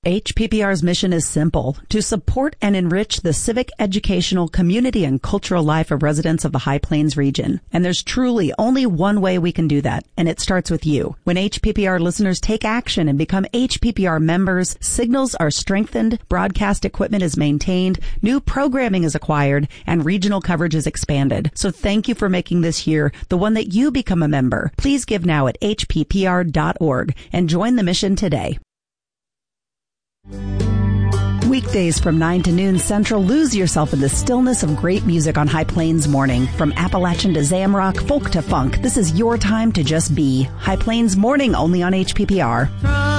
HPPR's mission is simple: to support and enrich the civic, educational, community, and cultural life of residents of the High Plains region. And there's truly only one way we can do that, and it starts with you. When HPPR listeners take action and become HPPR members, signals are strengthened, broadcast equipment is maintained, new programming is acquired, and regional coverage is expanded. So thank you for making this year the one that you become a member. Please give now at hppr.org and join the mission today. Weekdays from 9 to noon Central, lose yourself in the stillness of great music on High Plains Morning. From Appalachian to Zamrock, folk to funk, this is your time to just be. High Plains Morning, only on HPPR.